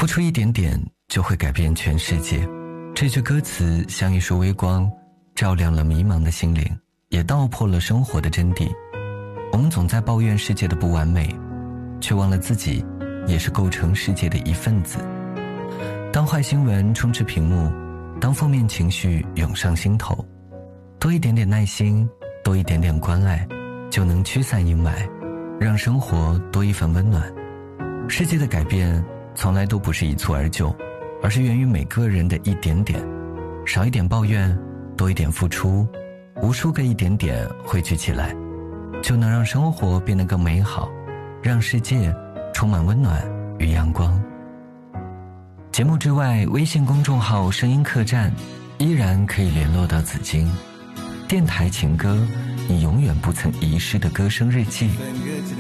付出一点点就会改变全世界。这句歌词像一束微光，照亮了迷茫的心灵，也道破了生活的真谛。我们总在抱怨世界的不完美，却忘了自己也是构成世界的一份子。当坏新闻充斥屏幕，当负面情绪涌上心头，多一点点耐心，多一点点关爱，就能驱散阴霾，让生活多一份温暖。世界的改变从来都不是一蹴而就，而是源于每个人的一点点。少一点抱怨，多一点付出，无数个一点点汇聚起来，就能让生活变得更美好，让世界充满温暖与阳光。节目之外，微信公众号声音客栈依然可以联络到紫荆。电台情歌，你永远不曾遗失的歌声日记。